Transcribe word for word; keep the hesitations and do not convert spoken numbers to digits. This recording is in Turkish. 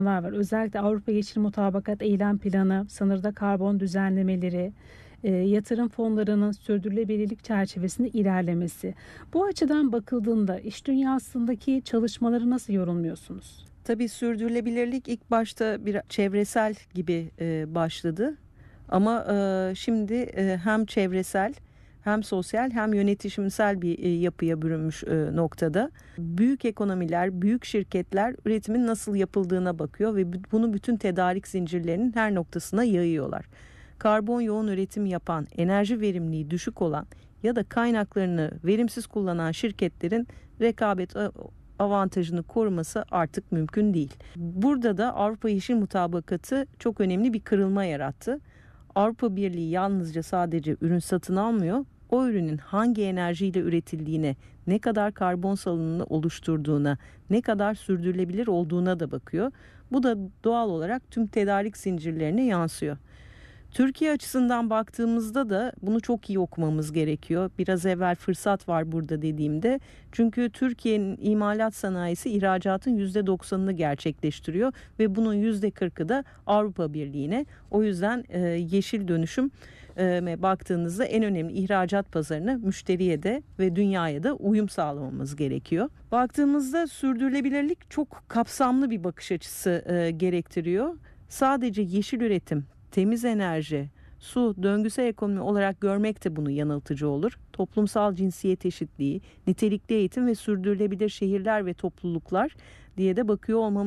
var. Özellikle Avrupa Yeşil Mutabakat Eylem Planı, sınırda karbon düzenlemeleri, e, yatırım fonlarının sürdürülebilirlik çerçevesinde ilerlemesi. Bu açıdan bakıldığında iş dünyasındaki çalışmaları nasıl yorumluyorsunuz? Tabii sürdürülebilirlik ilk başta bir çevresel gibi e, başladı. Ama e, şimdi e, hem çevresel hem sosyal hem yönetişimsel bir e, yapıya bürünmüş e, noktada. Büyük ekonomiler, büyük şirketler üretimin nasıl yapıldığına bakıyor ve bu- bunu bütün tedarik zincirlerinin her noktasına yayıyorlar. Karbon yoğun üretim yapan, enerji verimliliği düşük olan ya da kaynaklarını verimsiz kullanan şirketlerin rekabet a- avantajını koruması artık mümkün değil. Burada da Avrupa Yeşil Mutabakatı çok önemli bir kırılma yarattı. Avrupa Birliği yalnızca sadece ürün satın almıyor, o ürünün hangi enerjiyle üretildiğine, ne kadar karbon salınımını oluşturduğuna, ne kadar sürdürülebilir olduğuna da bakıyor. Bu da doğal olarak tüm tedarik zincirlerine yansıyor. Türkiye açısından baktığımızda da bunu çok iyi okumamız gerekiyor. Biraz evvel fırsat var burada dediğimde. Çünkü Türkiye'nin imalat sanayisi ihracatın yüzde doksanını gerçekleştiriyor ve bunun yüzde kırkı da Avrupa Birliği'ne. O yüzden e, yeşil dönüşüm e, baktığınızda en önemli ihracat pazarına, müşteriye de ve dünyaya da uyum sağlamamız gerekiyor. Baktığımızda sürdürülebilirlik çok kapsamlı bir bakış açısı e, gerektiriyor. Sadece yeşil üretim, temiz enerji, su, döngüsel ekonomi olarak görmek de bunu yanıltıcı olur. Toplumsal cinsiyet eşitliği, nitelikli eğitim ve sürdürülebilir şehirler ve topluluklar diye de bakıyor olmamız